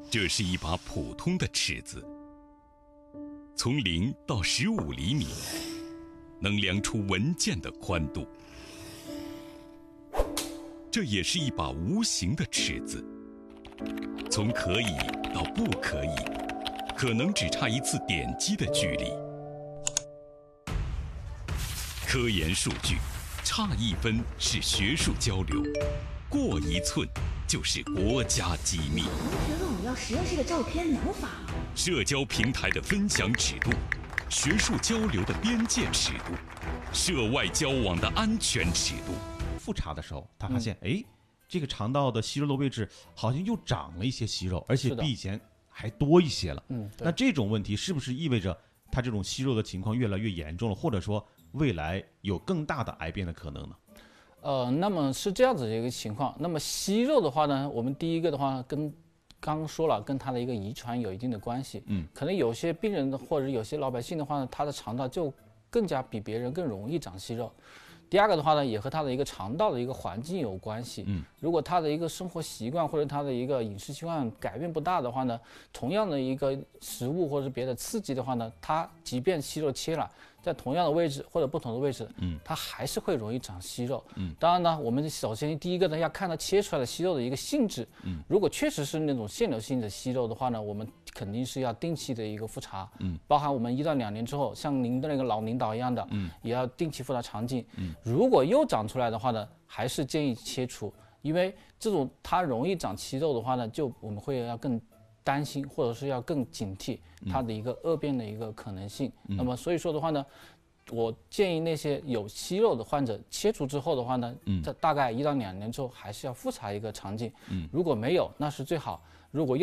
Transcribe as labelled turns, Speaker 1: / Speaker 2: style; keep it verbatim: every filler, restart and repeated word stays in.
Speaker 1: 这是一把普通的尺子，从零到十五厘米，能量出文件的宽度。这也是一把无形的尺子，从可以到不可以，可能只差一次点击的距离。科研数据，差一分是学术交流，过一寸就是国家机密。
Speaker 2: 同学问我要实验室的照片，能发吗？
Speaker 1: 社交平台的分享尺度，学术交流的边界尺度，涉外交往的安全尺度。
Speaker 3: 复查的时候，他发现，哎、嗯，这个肠道的息肉的位置好像又长了一些息肉，而且比以前还多一些了。
Speaker 4: 嗯，
Speaker 3: 那这种问题是不是意味着他这种息肉的情况越来越严重了，或者说未来有更大的癌变的可能呢？
Speaker 4: 呃，那么是这样子的一个情况。那么息肉的话呢，我们第一个的话跟刚刚说了，跟他的一个遗传有一定的关系。
Speaker 3: 嗯，
Speaker 4: 可能有些病人的或者有些老百姓的话呢，他的肠道就更加比别人更容易长息肉。第二个的话呢，也和他的一个肠道的一个环境有关系。
Speaker 3: 嗯，
Speaker 4: 如果他的一个生活习惯或者他的一个饮食习惯改变不大的话呢，同样的一个食物或者别的刺激的话呢，他即便息肉切了，在同样的位置或者不同的位置，
Speaker 3: 嗯，
Speaker 4: 它还是会容易长息肉。
Speaker 3: 嗯，
Speaker 4: 当然呢，我们首先第一个呢要看它切出来的息肉的一个性质。
Speaker 3: 嗯，
Speaker 4: 如果确实是那种腺瘤性的息肉的话呢，我们肯定是要定期的一个复查。
Speaker 3: 嗯，
Speaker 4: 包含我们一到两年之后，像您的那个脑领导一样的，
Speaker 3: 嗯，
Speaker 4: 也要定期复查肠镜。
Speaker 3: 嗯，
Speaker 4: 如果又长出来的话呢，还是建议切除，因为这种它容易长息肉的话呢，就我们会要更担心，或者是要更警惕它的一个恶变的一个可能性。嗯、那么所以说的话呢，我建议那些有息肉的患者切除之后的话呢，嗯，在大概一到两年之后还是要复查一个肠镜。嗯，如果没有，那是最好；如果又